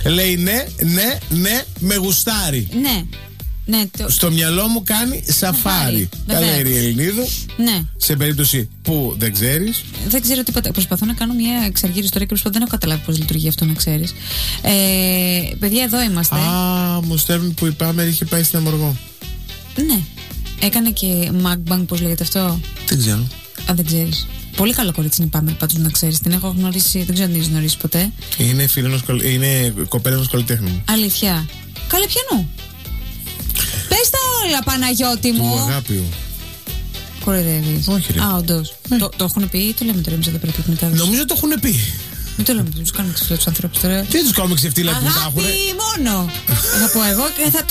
Λέει ναι, με γουστάρει. Ναι. Ναι, στο μυαλό μου κάνει σαφάρι. Τα λέει η Ελληνίδου. Ναι. Σε περίπτωση που δεν ξέρεις. Δεν ξέρω τίποτα. Προσπαθώ να κάνω μια εξαργύρωση ιστορία και δεν έχω καταλάβει πώς λειτουργεί αυτό, να ξέρεις. Παιδιά, εδώ είμαστε. Μου στέλνουν που η Πάμερ είχε πάει στην Αμοργό. Ναι. Έκανε και mukbang, πώς λέγεται αυτό. Δεν ξέρω. Δεν ξέρεις. Πολύ καλό κορίτσι είναι η Πάμερ, πάντως να ξέρεις. Την έχω γνωρίσει, δεν ξέρω αν την έχεις γνωρίσει ποτέ. Είναι κοπέλα ενός καλλιτέχνη μου. Αλήθεια. Καλέ, πιανού. Πες τα όλα, Παναγιώτη μου. Του Αγάπιου. Κοροϊδεύεις. Όχι, ρε. Όντως. Το έχουν πει ή το λέμε τώρα εμείς εδώ πέρα που μετάδοση? Νομίζω το έχουν πει. Μην το λέμε, τους κάνουμε ξεφτύλα τους ανθρώπους τώρα. Τι τους κάνουμε ξεφτύλα που τα έχουν? Αγάπη μόνο. Θα πω εγώ και θα